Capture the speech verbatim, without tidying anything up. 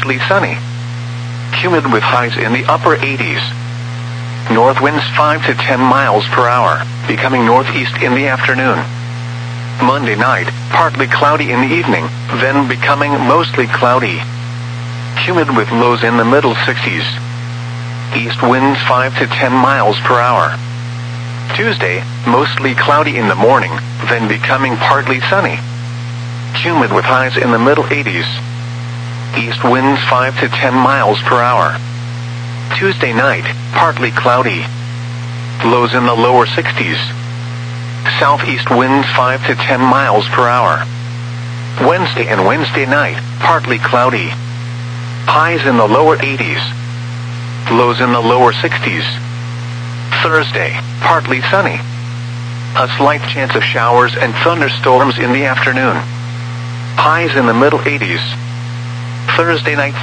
mostly sunny. Humid with highs in the upper eighties. North winds five to ten miles per hour, becoming northeast in the afternoon. Monday night, partly cloudy in the evening, then becoming mostly cloudy. Humid with lows in the middle sixties. East winds five to ten miles per hour. Tuesday, mostly cloudy in the morning, then becoming partly sunny. Humid with highs in the middle eighties. East winds five to ten miles per hour. Tuesday night, partly cloudy. Lows in the lower sixties. Southeast winds five to ten miles per hour. Wednesday and Wednesday night, partly cloudy. Highs in the lower eighties. Lows in the lower sixties. Thursday, partly sunny. A slight chance of showers and thunderstorms in the afternoon. Highs in the middle eighties. Thursday night